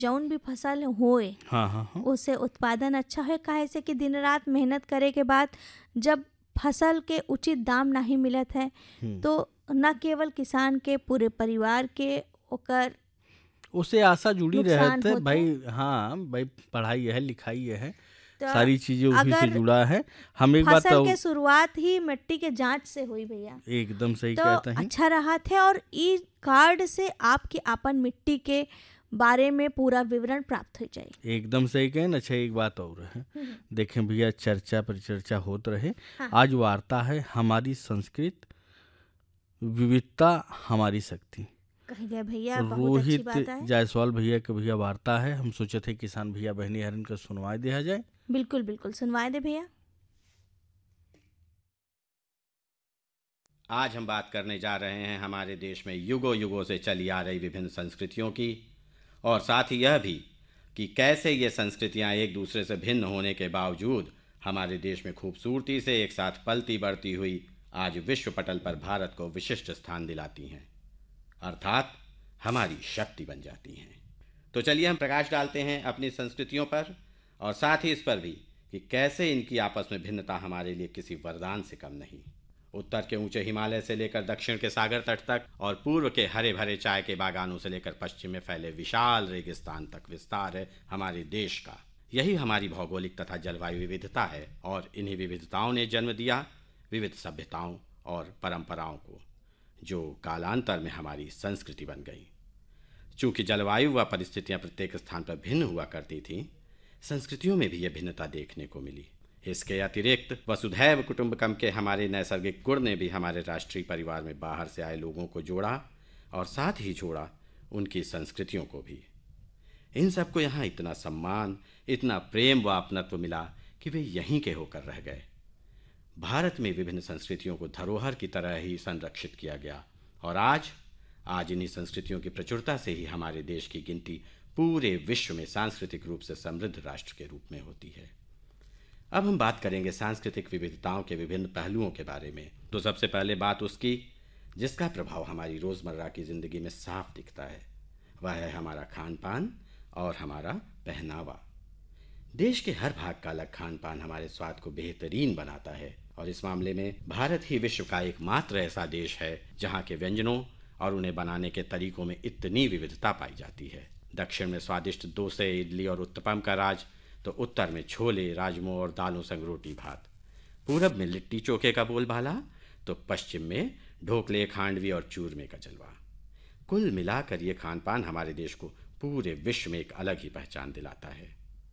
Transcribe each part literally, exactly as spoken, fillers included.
जौन भी फसल होए हाँ हाँ हाँ उसे उत्पादन अच्छा है, काहे से कि दिन रात मेहनत करे के बाद जब फसल के उचित दाम नहीं मिलत है हम्म। तो न केवल किसान के, पूरे परिवार के ओकर उससे आशा जुड़ी नुकसान रहते होता है। भाई। हाँ भाई, पढ़ाई है, लिखाई है, तो सारी चीजें उसी से अगर जुड़ा है। हम एक बात फसल तो के शुरुआत ही मिट्टी के जांच से हुई भैया, एकदम सही तो कहते हैं। अच्छा रहा थे। और ई कार्ड से आपके अपन मिट्टी के बारे में पूरा विवरण प्राप्त हो जाए। एकदम सही कहें। अच्छा, एक बात और है, हम्म, देखें भैया, चर्चा पर चर्चा होत रहे। हाँ आज वार्ता है हमारी संस्कृत, विविधता हमारी शक्ति। कह गए भैया, बहुत अच्छी रोहित बात है। जायसवाल भैया के भैया वार्ता है। हम सोचे थे किसान भैया बहनी हरन का सुनवाई दिया जाए। बिल्कुल बिल्कुल, सुनवाए दे भैया। आज हम बात करने जा रहे हैं हमारे देश में युगों युगों से चली आ रही विभिन्न संस्कृतियों की, और साथ ही यह भी कि कैसे ये संस्कृतियां एक दूसरे से भिन्न होने के बावजूद हमारे देश में खूबसूरती से एक साथ पलती बढ़ती हुई आज विश्व पटल पर भारत को विशिष्ट स्थान दिलाती हैं, अर्थात हमारी शक्ति बन जाती हैं। तो चलिए हम प्रकाश डालते हैं अपनी संस्कृतियों पर, और साथ ही इस पर भी कि कैसे इनकी आपस में भिन्नता हमारे लिए किसी वरदान से कम नहीं। उत्तर के ऊंचे हिमालय से लेकर दक्षिण के सागर तट तक, और पूर्व के हरे भरे चाय के बागानों से लेकर पश्चिम में फैले विशाल रेगिस्तान तक विस्तार है हमारे देश का। यही हमारी भौगोलिक तथा जलवायु विविधता है, और इन्हीं विविधताओं ने जन्म दिया विविध सभ्यताओं और परंपराओं को, जो कालांतर में हमारी संस्कृति बन गई। चूंकि जलवायु व परिस्थितियां प्रत्येक स्थान पर भिन्न हुआ करती थीं, संस्कृतियों में भी यह भिन्नता देखने को मिली। इसके अतिरिक्त वसुधैव कुटुंबकम के हमारे नैसर्गिक गुण ने भी हमारे राष्ट्रीय परिवार में बाहर से आए लोगों को जोड़ा, और साथ ही जोड़ा उनकी संस्कृतियों को भी। इन सबको यहाँ इतना सम्मान, इतना प्रेम व अपनत्व मिला कि वे यहीं के होकर रह गए। भारत में विभिन्न संस्कृतियों को धरोहर की तरह ही संरक्षित किया गया, और आज आज इन्हीं संस्कृतियों की प्रचुरता से ही हमारे देश की गिनती पूरे विश्व में सांस्कृतिक रूप से समृद्ध राष्ट्र के रूप में होती है। अब हम बात करेंगे सांस्कृतिक विविधताओं के विभिन्न पहलुओं के बारे में। तो सबसे पहले बात उसकी जिसका प्रभाव हमारी रोज़मर्रा की ज़िंदगी में साफ दिखता है, वह है हमारा खान पान और हमारा पहनावा। देश के हर भाग का अलग खान पान हमारे स्वाद को बेहतरीन बनाता है, और इस मामले में भारत ही विश्व का एकमात्र ऐसा देश है जहाँ के व्यंजनों और उन्हें बनाने के तरीकों में इतनी विविधता पाई जाती है। दक्षिण में स्वादिष्ट डोसे, इडली और उत्तपम का राज, तो उत्तर में छोले, राजमो और दालों संग रोटी भात। पूरब में लिट्टी चोखे का बोलबाला, तो पश्चिम में ढोकले, खांडवी और चूरमे का जलवा। कुल मिलाकर ये खान पान हमारे देश को पूरे विश्व में एक अलग ही पहचान दिलाता है।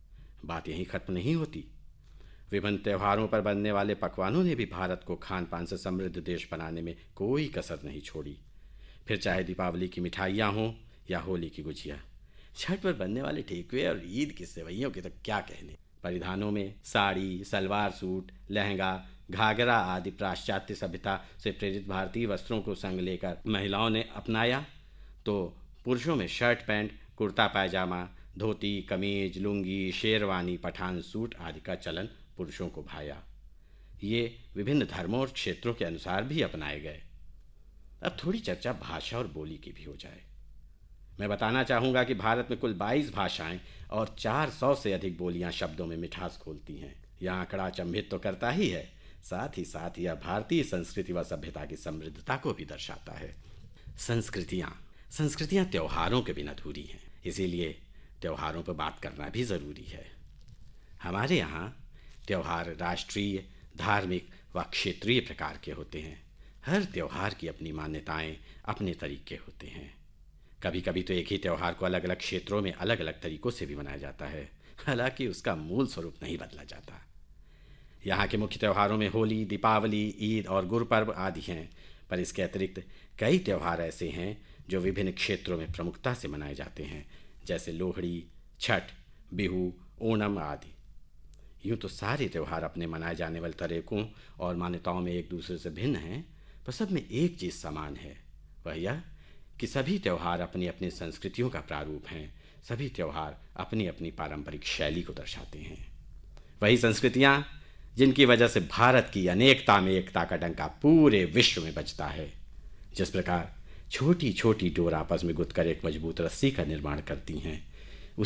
बात यहीं खत्म नहीं होती। विभिन्न त्योहारों पर बनने वाले पकवानों ने भी भारत को खान पान से समृद्ध देश बनाने में कोई कसर नहीं छोड़ी। फिर चाहे दीपावली की मिठाइयाँ हों या होली की गुजिया, छठ पर बनने वाले ठेकुए और ईद की सेवइयों के तो क्या कहने। परिधानों में साड़ी, सलवार सूट, लहंगा, घाघरा आदि पाश्चात्य सभ्यता से प्रेरित भारतीय वस्त्रों को संग लेकर महिलाओं ने अपनाया, तो पुरुषों में शर्ट पैंट, कुर्ता पायजामा, धोती, कमीज, लुंगी, शेरवानी, पठान सूट आदि का चलन पुरुषों को भाया। ये विभिन्न धर्मों और क्षेत्रों के अनुसार भी अपनाए गए। अब थोड़ी चर्चा भाषा और बोली की भी हो जाए। मैं बताना चाहूँगा कि भारत में कुल बाईस भाषाएं और चार सौ से अधिक बोलियां शब्दों में मिठास खोलती हैं। यह आंकड़ा अचंभित तो करता ही है, साथ ही साथ यह भारतीय संस्कृति व सभ्यता की समृद्धता को भी दर्शाता है। संस्कृतियाँ संस्कृतियाँ त्योहारों के बिना अधूरी हैं, इसीलिए त्योहारों पर बात करना भी ज़रूरी है। हमारे यहाँ त्योहार राष्ट्रीय, धार्मिक व क्षेत्रीय प्रकार के होते हैं। हर त्योहार की अपनी मान्यताएं, अपने तरीके होते हैं। कभी कभी तो एक ही त्यौहार को अलग अलग क्षेत्रों में अलग अलग तरीकों से भी मनाया जाता है, हालांकि उसका मूल स्वरूप नहीं बदला जाता। यहाँ के मुख्य त्योहारों में होली, दीपावली, ईद और गुरपर्व आदि हैं, पर इसके अतिरिक्त कई त्यौहार ऐसे हैं जो विभिन्न क्षेत्रों में प्रमुखता से मनाए जाते हैं, जैसे लोहड़ी, छठ, बिहू, ओणम आदि। यूँ तो सारे त्यौहार अपने मनाए जाने वाले तरीकों और मान्यताओं में एक दूसरे से भिन्न हैं, पर सब में एक चीज़ समान है, वह यह कि सभी त्यौहार अपनी अपनी संस्कृतियों का प्रारूप हैं। सभी त्यौहार अपनी अपनी पारंपरिक शैली को दर्शाते हैं। वही संस्कृतियाँ जिनकी वजह से भारत की अनेकता में एकता का डंका पूरे विश्व में बजता है। जिस प्रकार छोटी छोटी डोर आपस में गुंथकर एक मजबूत रस्सी का निर्माण करती हैं,